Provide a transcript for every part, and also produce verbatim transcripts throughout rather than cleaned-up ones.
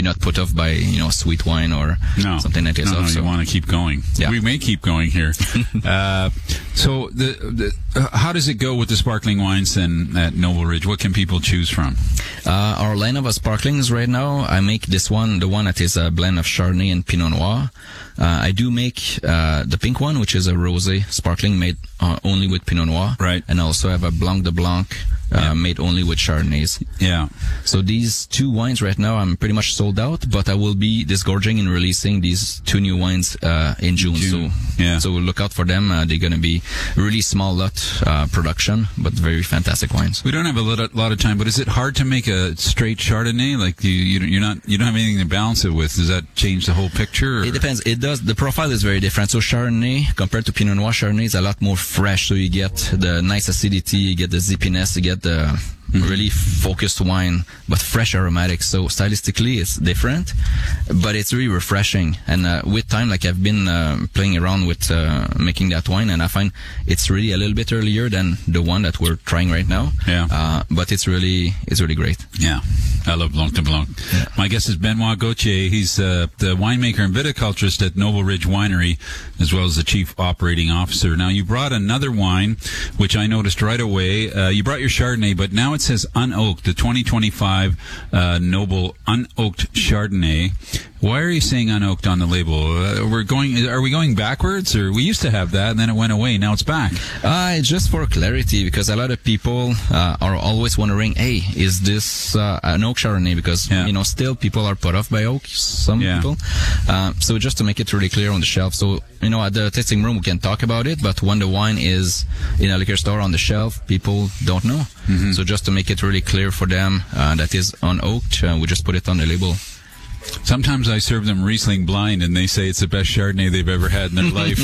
you're not put off by, you know, sweet wine or no. something like this. No, no, so. you want to keep going. Yeah. We may keep going here. uh, so, the, the uh, how does it go with the sparkling wines then at Noble Ridge? What can people choose from? Uh, our line of sparklings right now, I make this one, the one that is a blend of Chardonnay and Pinot Noir. Uh, I do make uh, the pink one, which is a rosé sparkling made uh, only with Pinot Noir. Right. And I also have a Blanc de Blanc uh, yeah. made only with Chardonnays. Yeah. So these two wines right now, I'm pretty much sold out, but I will be disgorging and releasing these two new wines uh, in June. June. So, yeah. so look out for them. Uh, they're going to be really small lot uh, production, but very fantastic wines. We don't have a lot of, lot of time, but is it hard to make a straight Chardonnay? Like you, you, you're not, you don't have anything to balance it with. Does that change the whole picture? Or? It depends. It does. The profile is very different. So Chardonnay compared to Pinot Noir, Chardonnay is a lot more fresh. So you get the nice acidity, you get the zippiness, you get the mm-hmm. really focused wine, but fresh aromatics. So stylistically, it's different, but it's really refreshing. And uh, with time, like I've been uh, playing around with uh, making that wine, and I find it's really a little bit earlier than the one that we're trying right now. Yeah. Uh, but it's really, it's really great. Yeah. I love Blanc de Blanc. Yeah. My guest is Benoit Gauthier. He's uh, the winemaker and viticulturist at Noble Ridge Winery, as well as the chief operating officer. Now, you brought another wine, which I noticed right away. Uh, you brought your Chardonnay, but now it says unoaked, the twenty twenty-five uh, Noble Unoaked Chardonnay. Why are you saying unoaked on the label? Uh, we're going. Are we going backwards, or we used to have that and then it went away? Now it's back. Uh, it's just for clarity, because a lot of people uh, are always wondering, "Hey, is this uh, an oak Chardonnay?" Because yeah. you know, still people are put off by oak. Some yeah. people. Uh, so just to make it really clear on the shelf. So you know, at the tasting room we can talk about it, but when the wine is in a liquor store on the shelf, people don't know. Mm-hmm. So just to make it really clear for them uh, that is unoaked, uh, we just put it on the label. Sometimes I serve them Riesling blind, and they say it's the best Chardonnay they've ever had in their life.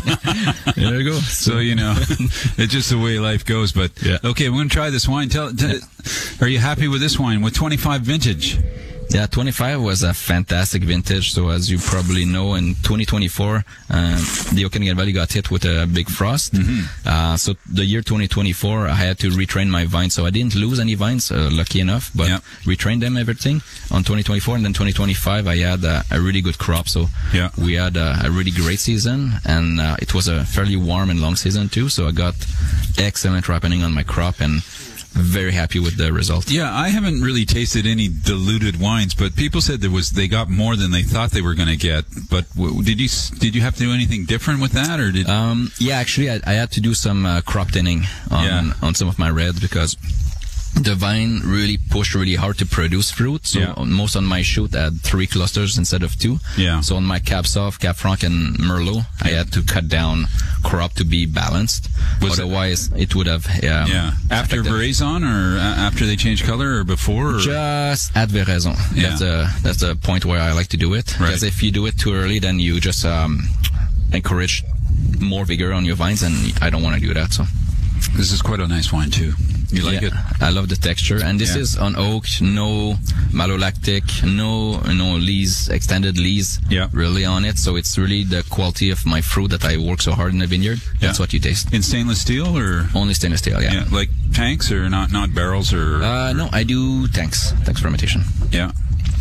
There you go. So, you know, it's just the way life goes. But, yeah. okay, we're going to try this wine. Tell, tell, are you happy with this wine? With twenty-five vintage? Yeah, twenty-five was a fantastic vintage. So as you probably know, in twenty twenty-four, uh, the Okanagan Valley got hit with a big frost. Mm-hmm. Uh, so the year twenty twenty-four, I had to retrain my vines. So I didn't lose any vines, uh, lucky enough, but yeah. retrained them, everything on twenty twenty-four. And then twenty twenty-five, I had a, a really good crop. So yeah. we had a, a really great season, and uh, it was a fairly warm and long season too. So I got excellent ripening on my crop, and very happy with the result. Yeah, I haven't really tasted any diluted wines, but people said there was they got more than they thought they were going to get. But w- did you did you have to do anything different with that, or did? Um, yeah, actually, I, I had to do some uh, crop thinning on yeah. on some of my reds, because the vine really pushed really hard to produce fruit. So yeah. on, most on my shoot I had three clusters instead of two. Yeah. So on my Cab Sauv, Cab Franc, and Merlot, yeah. I had to cut down crop to be balanced. Was Otherwise, it, it would have. Um, yeah. After Veraison, or uh, after they changed color, or before? Or? Just at Veraison. Yeah. That's the that's the point where I like to do it. Right. Because if you do it too early, then you just um, encourage more vigor on your vines, and I don't want to do that. So. This is quite a nice wine too. You like yeah, it? I love the texture, and this yeah. is unoaked, no malolactic, no no lees, extended lees, yeah. really on it. So it's really the quality of my fruit that I work so hard in the vineyard. That's yeah. what you taste. In stainless steel, or only stainless steel? Yeah. yeah. Like tanks, or not not barrels, or? Uh, no, I do tanks, tanks fermentation. Yeah.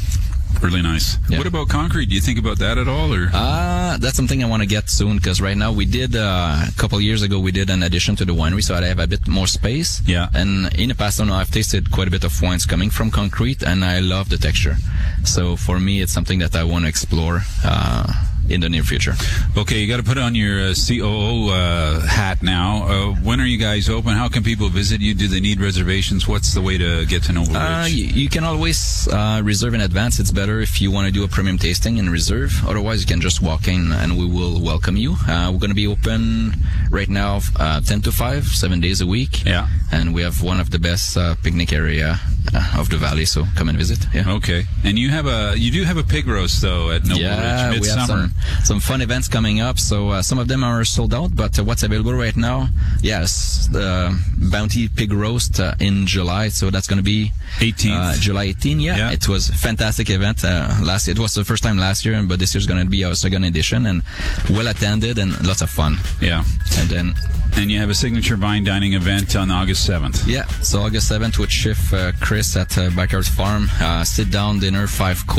Really nice. Yeah. What about concrete? Do you think about that at all, or? Uh, that's something I want to get soon, because right now we did, uh, a couple of years ago, we did an addition to the winery, so I have a bit more space. Yeah. And in the past, I know I've tasted quite a bit of wines coming from concrete, and I love the texture. So for me, it's something that I want to explore, uh, in the near future. Okay, you got to put on your uh, C O O uh, hat now. Uh, when are you guys open? How can people visit you? Do they need reservations? What's the way to get to Noble Ridge? Uh, you, you can always uh, reserve in advance. It's better if you want to do a premium tasting and reserve. Otherwise, you can just walk in and we will welcome you. Uh, we're going to be open right now uh, ten to five, seven days a week. Yeah. And we have one of the best uh, picnic area uh, of the valley, so come and visit. Yeah. Okay. And you have a you do have a pig roast though at Noble yeah, Ridge midsummer. We have some, some fun events coming up. So uh, some of them are sold out, but uh, what's available right now? Yes, the Bounty Pig Roast uh, in July. So that's going to be eighteenth, uh, July eighteenth. Yeah, yeah, it was a fantastic event. Uh, last it was the first time last year, but this year's going to be our second edition, and well attended and lots of fun. Yeah. And then. And you have a signature vine dining event on August seventh. Yeah, so August seventh with Chef uh, Chris at uh, Backyard Farm. Uh, sit down dinner, five